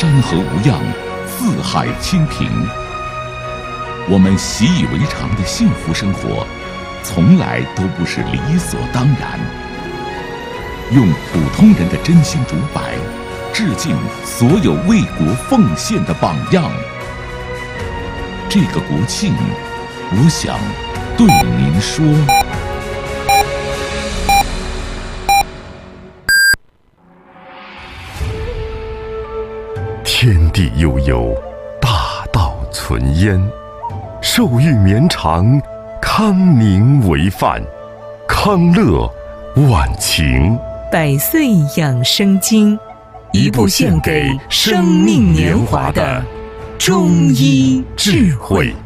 山河无恙，四海清平。我们习以为常的幸福生活，从来都不是理所当然。用普通人的真心独白，致敬所有为国奉献的榜样。这个国庆，我想对您说。 天地悠悠，大道存焉。寿欲绵长，康宁为范。康乐晚晴。 百岁养生经， 一部献给生命年华的中医智慧。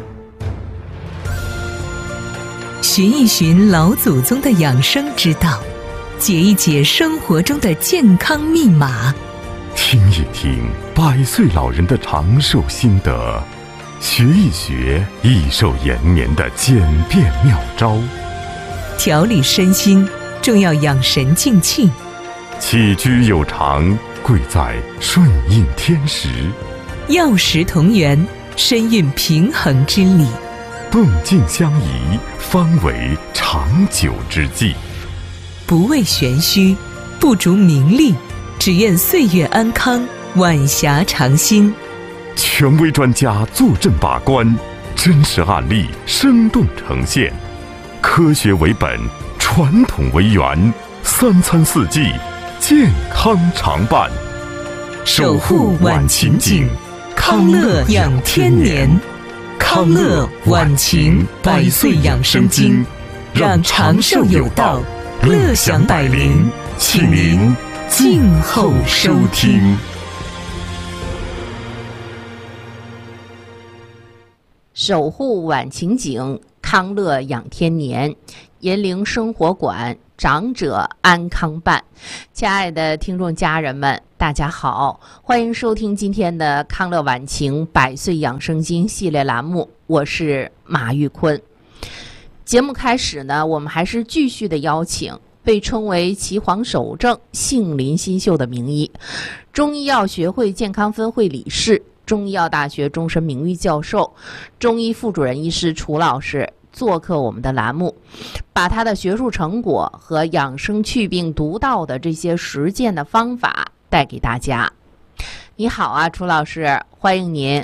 寻一寻老祖宗的养生之道，解一解生活中的健康密码， 听一听100岁老人的长寿心得，学一学益寿延年的简便妙招。 调理身心，重要养神静气。 起居有常，贵在顺应天时。 药食同源，身运平衡之理。 动静相宜，方为长久之计。 不为玄虚，不逐名利，只愿岁月安康，晚霞长新。 权威专家坐镇把关，真实案例生动呈现。科学为本，传统为源，3餐4季，健康常伴。 守护晚晴景，康乐养天年。康乐晚晴100岁养生经，让长寿有道，乐享百龄，请您静候收听。 守护晚晴景，康乐养天年。银铃生活馆，长者安康办。亲爱的听众家人们，大家好，欢迎收听今天的康乐晚晴100岁养生经系列栏目，我是马玉坤。节目开始呢，我们还是继续的邀请被称为岐黄首正、杏林新秀的名医，中医药学会健康分会理事，中医药大学终身名誉教授，中医副主任医师楚老师做客我们的栏目，把他的学术成果和养生祛病独到的这些实践的方法带给大家。你好啊，楚老师，欢迎您。